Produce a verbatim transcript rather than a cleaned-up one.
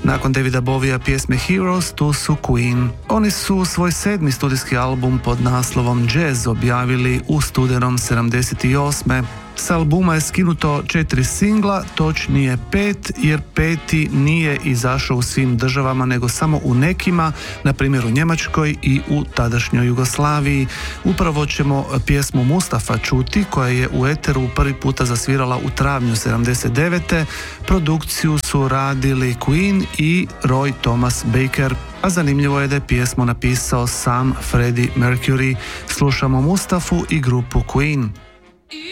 Nakon Davida Bovija pjesme Heroes, tu su Queen. Oni su svoj sedmi studijski album pod naslovom Jazz objavili u studenom sedamdeset osme. S albuma je skinuto četiri singla, točnije pet, jer peti nije izašao u svim državama, nego samo u nekima, na primjer u Njemačkoj i u tadašnjoj Jugoslaviji. Upravo ćemo pjesmu Mustafa čuti, koja je u eteru prvi puta zasvirala u travnju sedamdeset devete. Produkciju su radili Queen i Roy Thomas Baker. A zanimljivo je da je pjesmu napisao sam Freddie Mercury. Slušamo Mustafu i grupu Queen.